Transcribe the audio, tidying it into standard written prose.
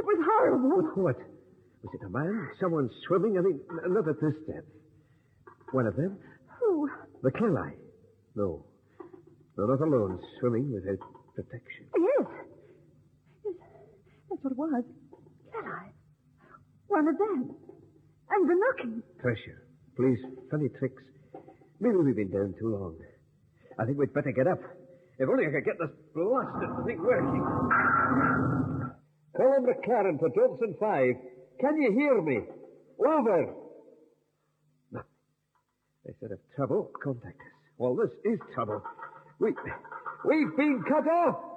It was horrible. But what? Was it a man? Someone swimming? I mean, not at this depth. One of them? Who? The Clelai. No. No, not alone. Swimming without protection. Yes. Yes, that's what it was. Clelai. One of them. And the knocking. Treasure, please, funny tricks. Maybe we've been down too long. I think we'd better get up. If only I could get this blasted thing working. Colin McLaren for Johnson 5. Can you hear me? Over. No. They said if trouble, contact us. Well, this is trouble. We've been cut off.